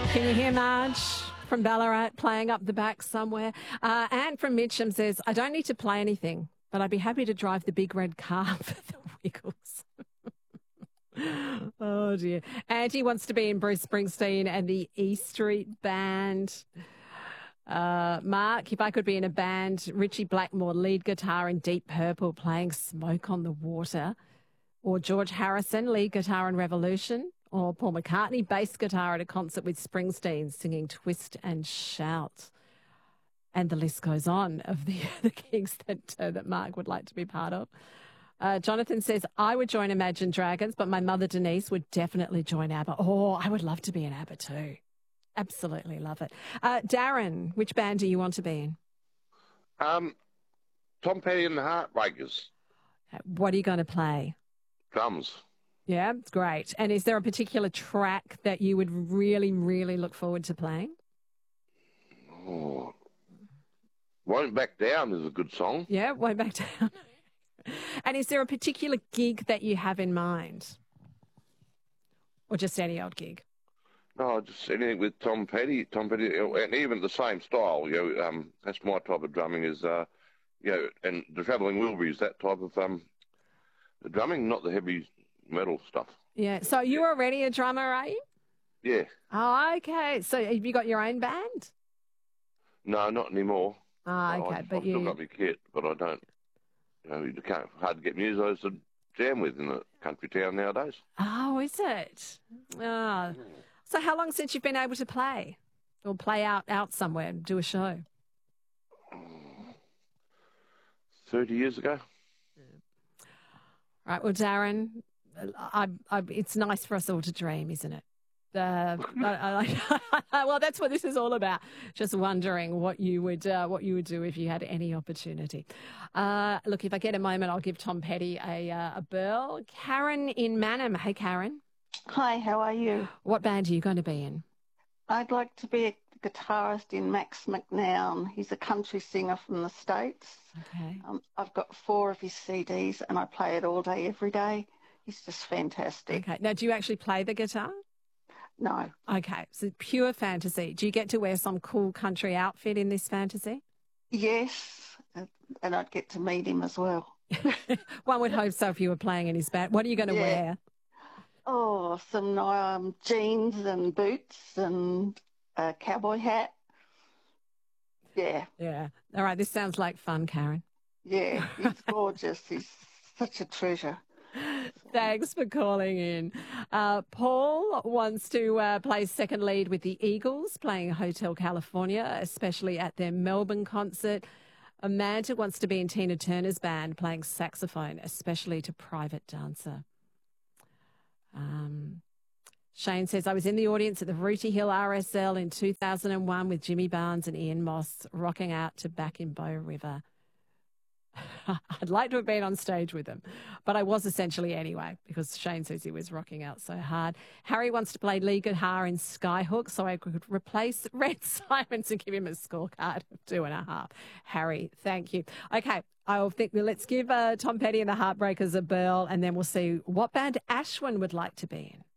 Can you hear Marge from Ballarat playing up the back somewhere? Anne from Mitcham says, I don't need to play anything, but I'd be happy to drive the big red car for the Wiggles. Oh, dear. Auntie wants to be in Bruce Springsteen and the E Street Band. Mark, if I could be in a band, Richie Blackmore, lead guitar in Deep Purple, playing Smoke on the Water. Or George Harrison, lead guitar in Revolution. Or Paul McCartney, bass guitar at a concert with Springsteen, singing Twist and Shout. And the list goes on of the gigs that Mark would like to be part of. Jonathan says, I would join Imagine Dragons, but my mother Denise would definitely join ABBA. Oh, I would love to be in ABBA too. Absolutely love it. Darren, which band do you want to be in? Tom Petty and the Heartbreakers. What are you going to play? Drums. Yeah, it's great. And is there a particular track that you would really, really look forward to playing? Oh, Won't Back Down is a good song. Yeah, Won't Back Down. And is there a particular gig that you have in mind? Or just any old gig? No, just anything with Tom Petty, and even the same style. That's my type of drumming. And the Travelling Wilburys, that type of the drumming, not the heavy metal stuff. Yeah. So you're already a drummer, are you? Yeah. Oh, okay. So have you got your own band? No, not anymore. Oh, okay. I've still got my kit, but I don't. You can't hard to get musos to jam with in a country town nowadays. Oh, is it? Oh. So how long since you've been able to play? Or play out somewhere and do a show? 30 years ago. Right. Well, Darren, it's nice for us all to dream, isn't it? Well, that's what this is all about. Just wondering what you would do if you had any opportunity. Look, if I get a moment, I'll give Tom Petty a burl. Karen in Manham. Hey, Karen. Hi, how are you? What band are you going to be in? I'd like to be a guitarist in Max McNown. He's a country singer from the States. Okay. I've got 4 of his CDs and I play it all day, every day. He's just fantastic. Okay. Now, do you actually play the guitar? No. Okay. So pure fantasy. Do you get to wear some cool country outfit in this fantasy? Yes. And I'd get to meet him as well. One would hope so if you were playing in his band. What are you going to wear? Oh, some jeans and boots and a cowboy hat. Yeah. Yeah. All right. This sounds like fun, Karen. Yeah. He's gorgeous. He's such a treasure. Thanks for calling in. Paul wants to play second lead with the Eagles, playing Hotel California, especially at their Melbourne concert. Amanda wants to be in Tina Turner's band, playing saxophone, especially to Private Dancer. Shane says, I was in the audience at the Rooty Hill RSL in 2001 with Jimmy Barnes and Ian Moss rocking out to Back in Bow River. I'd like to have been on stage with them, but I was essentially anyway, because Shane says he was rocking out so hard. Harry wants to play lead guitar in Skyhook, so I could replace Red Simons and give him a scorecard of 2.5. Harry, thank you. Okay, let's give Tom Petty and the Heartbreakers a burl, and then we'll see what band Ashwin would like to be in.